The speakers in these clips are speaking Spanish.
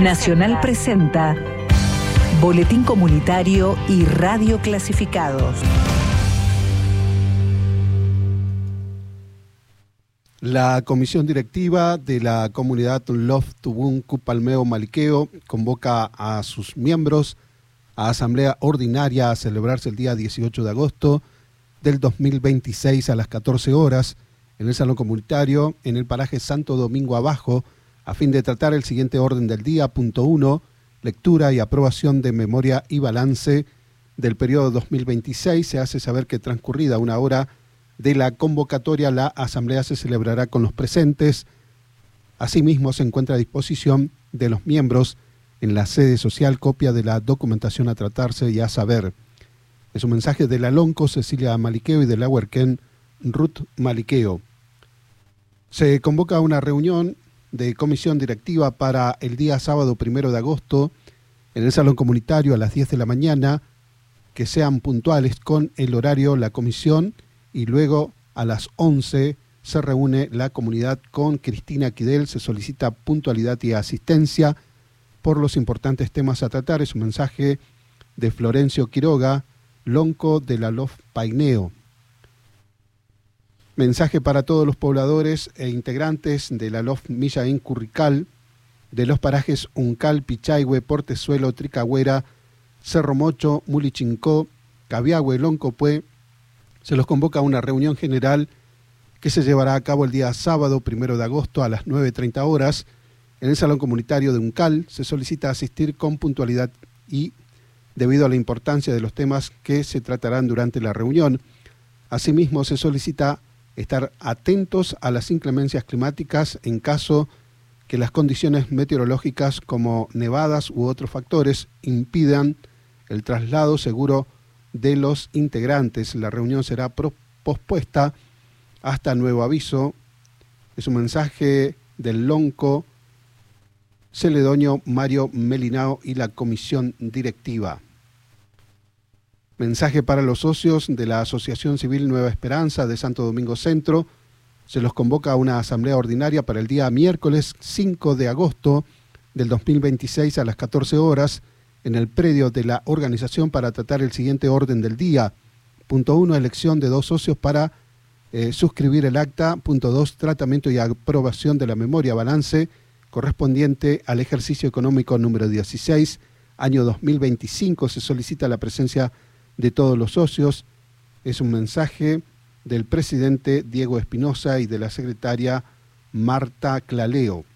Nacional presenta Boletín Comunitario y Radio Clasificados. La comisión directiva de la comunidad Lof Tubún Cupalmeo Maliqueo convoca a sus miembros a asamblea ordinaria a celebrarse el día 18 de agosto del 2026 a las 14 horas en el Salón Comunitario en el paraje Santo Domingo Abajo, a fin de tratar el siguiente orden del día. Punto 1, lectura y aprobación de memoria y balance del periodo 2026. Se hace saber que transcurrida una hora de la convocatoria, la asamblea se celebrará con los presentes. Asimismo, se encuentra a disposición de los miembros en la sede social copia de la documentación a tratarse y a saber. Es un mensaje de la Lonco, Cecilia Maliqueo, y de la Huerquén, Ruth Maliqueo. Se convoca una reunión de comisión directiva para el día sábado 1 de agosto en el Salón Comunitario a las 10 de la mañana, que sean puntuales con el horario la comisión, y luego a las 11 se reúne la comunidad con Cristina Quidel. Se solicita puntualidad y asistencia por los importantes temas a tratar. Es un mensaje de Florencio Quiroga, Lonco de la Lof Paineo. Mensaje para todos los pobladores e integrantes de la Lof Millaín Currical, de los parajes Uncal, Pichaihue, Portezuelo, Tricagüera, Cerro Mocho, Mulichincó, Cabiahue, Loncopue. Se los convoca a una reunión general que se llevará a cabo el día sábado 1 de agosto a las 9:30 horas en el Salón Comunitario de Uncal. Se solicita asistir con puntualidad y debido a la importancia de los temas que se tratarán durante la reunión. Asimismo, se solicita estar atentos a las inclemencias climáticas en caso que las condiciones meteorológicas como nevadas u otros factores impidan el traslado seguro de los integrantes. La reunión será pospuesta hasta nuevo aviso. Es un mensaje del Lonco, Celedoño Mario Melinao y la comisión directiva. Mensaje para los socios de la Asociación Civil Nueva Esperanza de Santo Domingo Centro. Se los convoca a una asamblea ordinaria para el día miércoles 5 de agosto del 2026 a las 14 horas en el predio de la organización para tratar el siguiente orden del día. Punto 1, elección de 2 socios para suscribir el acta. Punto 2, tratamiento y aprobación de la memoria balance correspondiente al ejercicio económico número 16, año 2025. Se solicita la presencia de todos los socios. Es un mensaje del presidente Diego Espinosa y de la secretaria Marta Claleo.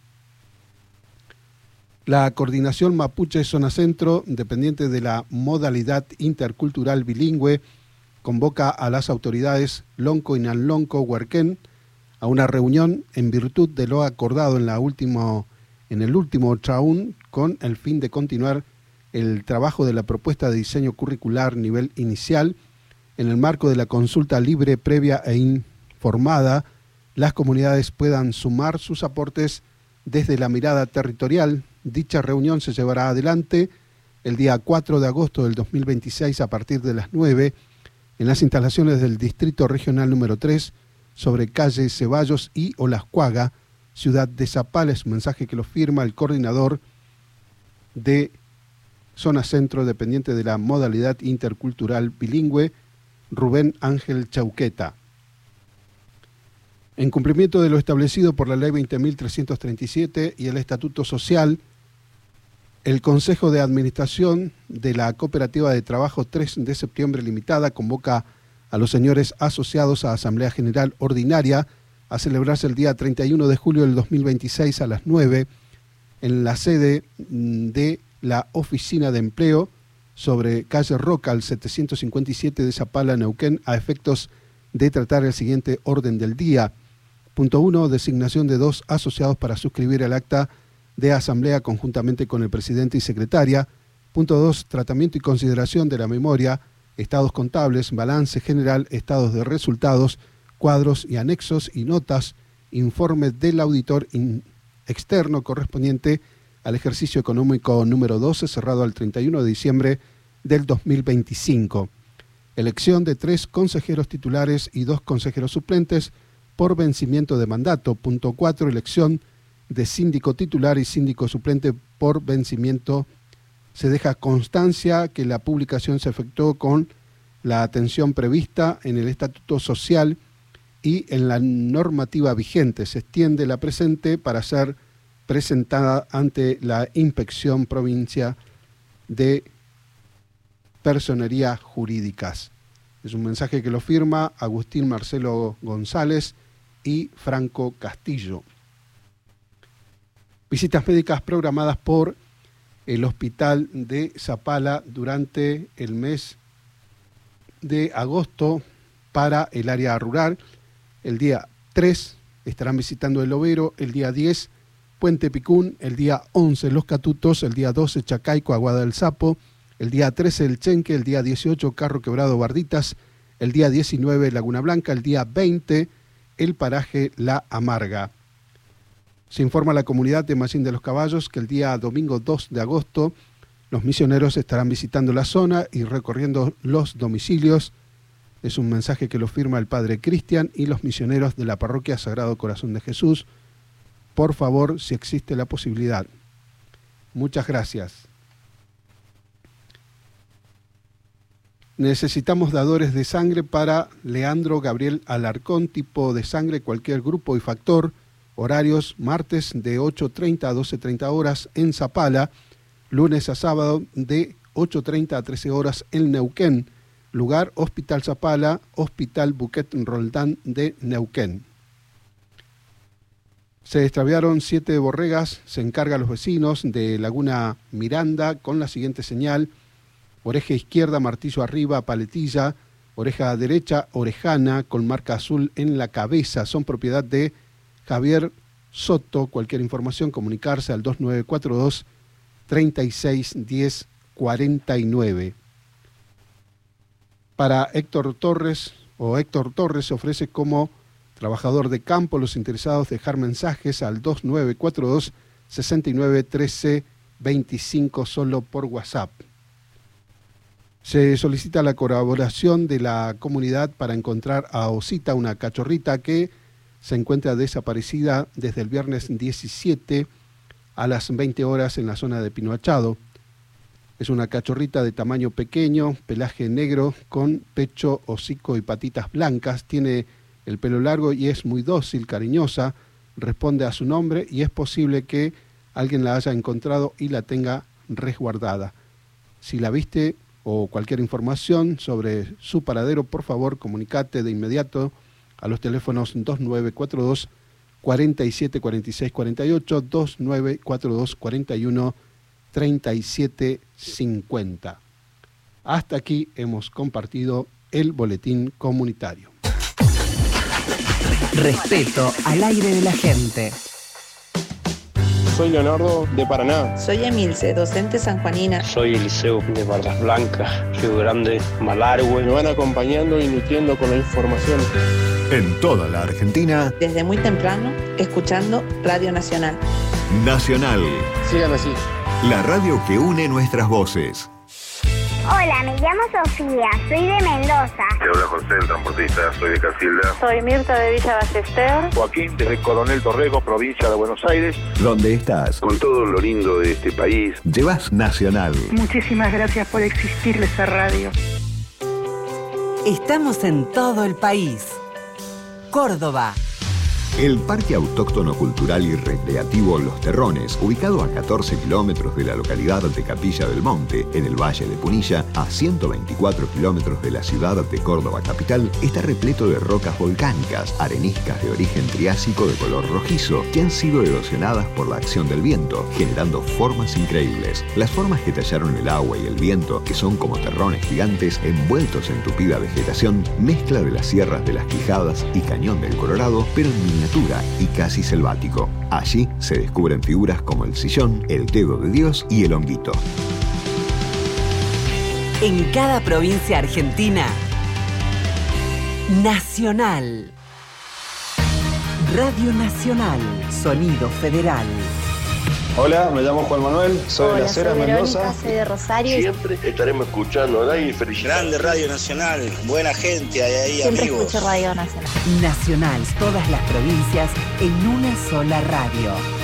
La Coordinación Mapuche Zona Centro, dependiente de la modalidad intercultural bilingüe, convoca a las autoridades Lonco y Nanlonco Huerquén a una reunión en virtud de lo acordado en el último traún, con el fin de continuar el trabajo de la propuesta de diseño curricular nivel inicial. En el marco de la consulta libre, previa e informada, las comunidades puedan sumar sus aportes desde la mirada territorial. Dicha reunión se llevará adelante el día 4 de agosto del 2026 a partir de las 9 en las instalaciones del Distrito Regional número 3 sobre calle Ceballos y Olascuaga, ciudad de Zapala. Es un mensaje que lo firma el coordinador de Zona Centro, dependiente de la modalidad intercultural bilingüe, Rubén Ángel Chauqueta. En cumplimiento de lo establecido por la Ley 20.337 y el Estatuto Social, el Consejo de Administración de la Cooperativa de Trabajo 3 de Septiembre Limitada convoca a los señores asociados a Asamblea General Ordinaria a celebrarse el día 31 de julio del 2026 a las 9 en la sede de la Oficina de Empleo sobre calle Rocal 757 de Zapala, Neuquén, a efectos de tratar el siguiente orden del día. Punto 1, designación de 2 asociados para suscribir el acta de asamblea conjuntamente con el presidente y secretaria. Punto 2, tratamiento y consideración de la memoria, estados contables, balance general, estados de resultados, cuadros y anexos y notas, informe del auditor externo correspondiente al ejercicio económico número 12, cerrado al 31 de diciembre del 2025. Elección de 3 consejeros titulares y 2 consejeros suplentes por vencimiento de mandato. Punto 4, elección de síndico titular y síndico suplente por vencimiento. Se deja constancia que la publicación se efectuó con la atención prevista en el Estatuto Social y en la normativa vigente. Se extiende la presente para ser presentada ante la Inspección Provincia de Personerías Jurídicas. Es un mensaje que lo firma Agustín Marcelo González y Franco Castillo. Visitas médicas programadas por el Hospital de Zapala durante el mes de agosto para el área rural. El día 3 estarán visitando El Overo, el día 10 Puente Picún, el día 11 Los Catutos, el día 12 Chacaico, Aguada del Sapo, el día 13 El Chenque, el día 18 Carro Quebrado, Barditas, el día 19 Laguna Blanca, el día 20 el paraje La Amarga. Se informa a la comunidad de Machín de los Caballos que el día domingo 2 de agosto los misioneros estarán visitando la zona y recorriendo los domicilios. Es un mensaje que lo firma el padre Cristian y los misioneros de la parroquia Sagrado Corazón de Jesús. Por favor, si existe la posibilidad. Muchas gracias. Necesitamos dadores de sangre para Leandro Gabriel Alarcón, tipo de sangre, cualquier grupo y factor. Horarios martes de 8:30 a 12:30 horas en Zapala, lunes a sábado de 8:30 a 13 horas en Neuquén. Lugar Hospital Zapala, Hospital Buquet Roldán de Neuquén. Se extraviaron 7 borregas, se encarga a los vecinos de Laguna Miranda con la siguiente señal: oreja izquierda, martillo arriba, paletilla, oreja derecha, orejana, con marca azul en la cabeza. Son propiedad de Javier Soto. Cualquier información, comunicarse al 2942 3610 49. Para Héctor Torres se ofrece como trabajador de campo. Los interesados dejar mensajes al 2942 69 13 25 solo por WhatsApp. Se solicita la colaboración de la comunidad para encontrar a Osita, una cachorrita que se encuentra desaparecida desde el viernes 17 a las 20 horas en la zona de Pinoachado. Es una cachorrita de tamaño pequeño, pelaje negro, con pecho, hocico y patitas blancas. Tiene el pelo largo y es muy dócil, cariñosa, responde a su nombre y es posible que alguien la haya encontrado y la tenga resguardada. Si la viste o cualquier información sobre su paradero, por favor, comunicate de inmediato a los teléfonos 2942 47 46 48, 2942 41 37 50. Hasta aquí hemos compartido el boletín comunitario. Respeto al aire de la gente. Soy Leonardo, de Paraná. Soy Emilce, docente sanjuanina. Soy Eliseo, de Barras Blancas, Río Grande, Malargüe. Me van acompañando y nutriendo con la información. En toda la Argentina. Desde muy temprano, escuchando Radio Nacional. Nacional. Sigan así. La radio que une nuestras voces. Hola, me llamo Sofía, soy de Mendoza. Te habla José, el transportista, soy de Casilda. Soy Mirta de Villa Ballester. Joaquín, desde Coronel Torrego, provincia de Buenos Aires. ¿Dónde estás? Con todo lo lindo de este país. Llevas Nacional. Muchísimas gracias por existir esa radio. Estamos en todo el país. Córdoba. El Parque Autóctono Cultural y Recreativo Los Terrones, ubicado a 14 kilómetros de la localidad de Capilla del Monte, en el Valle de Punilla, a 124 kilómetros de la ciudad de Córdoba capital, está repleto de rocas volcánicas, areniscas de origen triásico de color rojizo, que han sido erosionadas por la acción del viento, generando formas increíbles. Las formas que tallaron el agua y el viento, que son como terrones gigantes envueltos en tupida vegetación, mezcla de las sierras de las Quijadas y Cañón del Colorado, pero en miniatura y casi selvático. Allí se descubren figuras como el sillón, el dedo de Dios y el honguito. En cada provincia argentina, Nacional. Radio Nacional, sonido federal. Hola, me llamo Juan Manuel, soy de Las Heras, Mendoza. Soy de Rosario. Siempre estaremos escuchando, y felicidades. Grande Radio Nacional, buena gente, hay ahí Siempre amigos. escucho Radio Nacional. Nacional, todas las provincias en una sola radio.